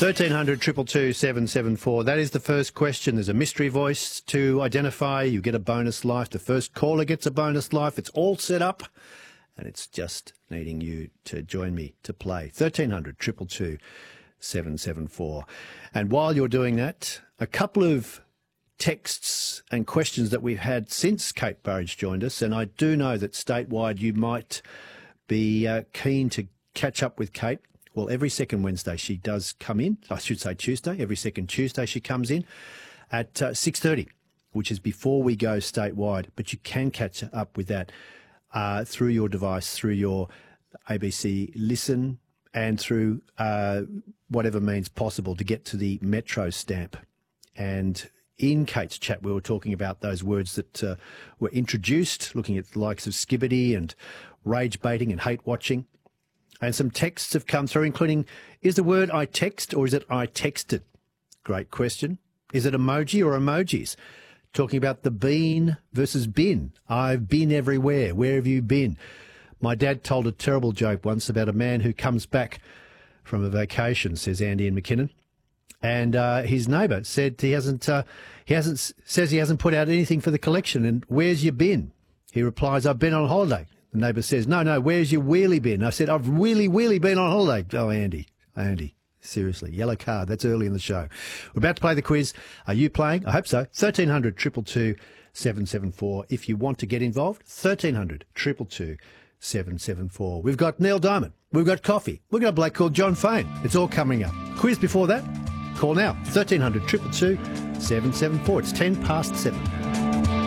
1300 222 774. That is the first question. There's a mystery voice to identify. You get a bonus life. The first caller gets a bonus life. It's all set up, and it's just needing you to join me to play. 1300 222 774. And while you're doing that, a couple of texts and questions that we've had since Kate Burridge joined us, and I do know that statewide you might be keen to catch up with Kate. Well, every second Wednesday she does come in. I should say Tuesday. Every second Tuesday she comes in at 6:30, which is before we go statewide. But you can catch up with that through your device, through your ABC Listen, and through whatever means possible to get to the Metro stamp. And in Kate's chat, we were talking about those words that were introduced, looking at the likes of skibbity and rage baiting and hate watching. And some texts have come through, including, is the word I text or is it I texted? Great question. Is it emoji or emojis? Talking about the bean versus bin. I've been everywhere. Where have you been? My dad told a terrible joke once about a man who comes back from a vacation, says Andy in McKinnon. And his neighbour said he hasn't put out anything for the collection. And where's your bin? He replies, I've been on holiday. The neighbour says, no, where's your wheelie bin? I said, I've really been on holiday. Oh, Andy, seriously, yellow card. That's early in the show. We're about to play the quiz. Are you playing? I hope so. 1300 222 774. If you want to get involved, 1300 222 774. We've got Neil Diamond. We've got coffee. We've got a bloke called John Fane. It's all coming up. Quiz before that? Call now. 1300 222 774. It's 7.